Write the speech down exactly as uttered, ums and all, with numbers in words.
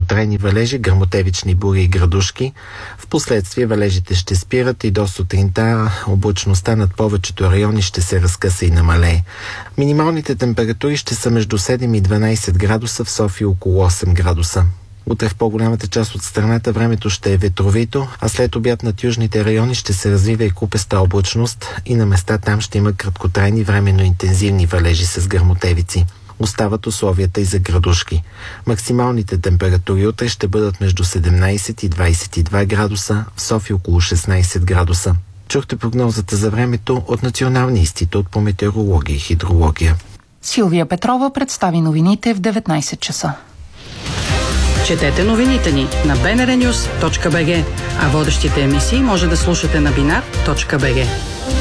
краткотрайни валежи, гръмотевични бури и градушки. Впоследствие валежите ще спират и до сутринта облачността над повечето райони ще се разкъса и намалее. Минималните температури ще са между седем и дванайсет градуса, в София около осем градуса. Утре в по-голямата част от страната времето ще е ветровито, а след обяд над южните райони ще се развива и купеста облачност и на места там ще има краткотрайни временно интензивни валежи с гръмотевици. Остават условията и за градушки. Максималните температури утре ще бъдат между седемнайсет и двайсет и два градуса, в София около шестнайсет градуса. Чухте прогнозата за времето от Националния институт по метеорология и хидрология. Силвия Петрова представи новините в деветнайсет часа. Четете новините ни на би ен ар нюз точка би джи, а водещите емисии може да слушате на бинар точка би джи.